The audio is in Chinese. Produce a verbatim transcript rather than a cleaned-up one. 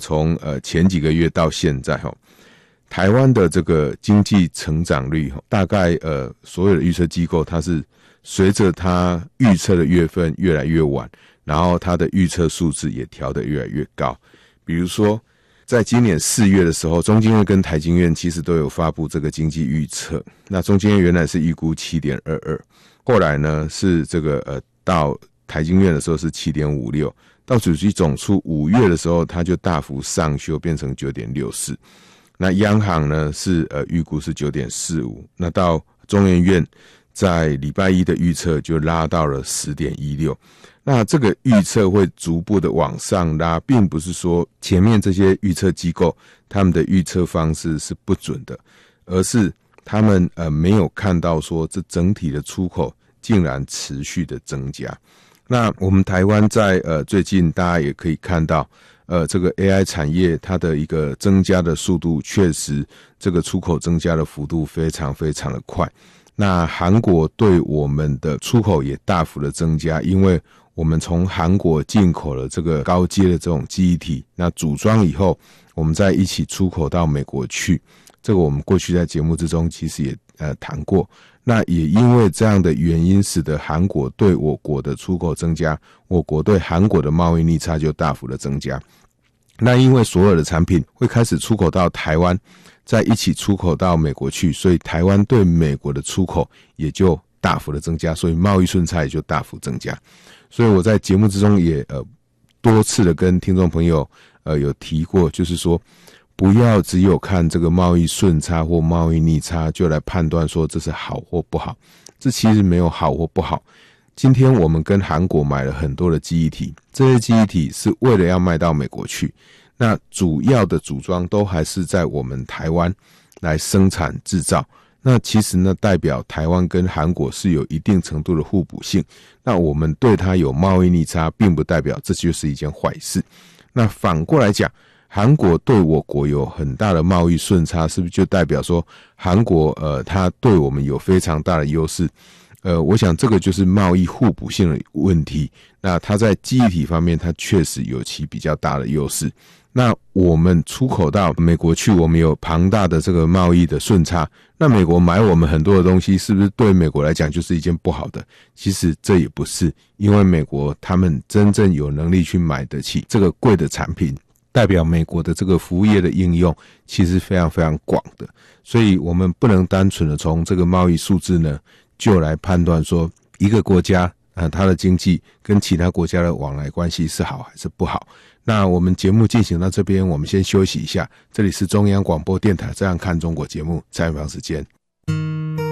从呃前几个月到现在哈，台湾的这个经济成长率大概呃所有的预测机构它是随着它预测的月份越来越晚，然后它的预测数字也调得越来越高。比如说在今年四月的时候，中经院跟台经院其实都有发布这个经济预测。那中经院原来是预估 七点二二， 后来呢是这个呃到台经院的时候是 七点五六， 到主计总处五月的时候它就大幅上修变成 九点六四。那央行呢是呃预估是 九点四五， 那到中研院在礼拜一的预测就拉到了 十点一六。那这个预测会逐步的往上拉，并不是说前面这些预测机构他们的预测方式是不准的，而是他们呃没有看到说这整体的出口竟然持续的增加。那我们台湾在呃最近大家也可以看到，呃这个 A I 产业它的一个增加的速度，确实这个出口增加的幅度非常非常的快。那韩国对我们的出口也大幅的增加，因为我们从韩国进口了这个高阶的这种记忆体，那组装以后我们再一起出口到美国去，这个我们过去在节目之中其实也呃谈过。那也因为这样的原因，使得韩国对我国的出口增加，我国对韩国的贸易逆差就大幅的增加。那因为所有的产品会开始出口到台湾，再一起出口到美国去，所以台湾对美国的出口也就大幅的增加，所以贸易顺差也就大幅增加。所以我在节目之中也呃多次的跟听众朋友呃有提过，就是说不要只有看这个贸易顺差或贸易逆差就来判断说这是好或不好，这其实没有好或不好。今天我们跟韩国买了很多的记忆体，这些记忆体是为了要卖到美国去，那主要的组装都还是在我们台湾来生产制造。那其实呢，代表台湾跟韩国是有一定程度的互补性。那我们对它有贸易逆差，并不代表这就是一件坏事。那反过来讲，韩国对我国有很大的贸易顺差，是不是就代表说韩国呃它对我们有非常大的优势？呃，我想这个就是贸易互补性的问题。那它在记忆体方面，它确实有其比较大的优势。那我们出口到美国去，我们有庞大的这个贸易的顺差，那美国买我们很多的东西，是不是对美国来讲就是一件不好的？其实这也不是，因为美国他们真正有能力去买得起这个贵的产品，代表美国的这个服务业的应用其实非常非常广的。所以我们不能单纯的从这个贸易数字呢就来判断说一个国家呃它的经济跟其他国家的往来关系是好还是不好。那我们节目进行到这边，我们先休息一下。这里是中央广播电台《这样看中国》节目，采访时间。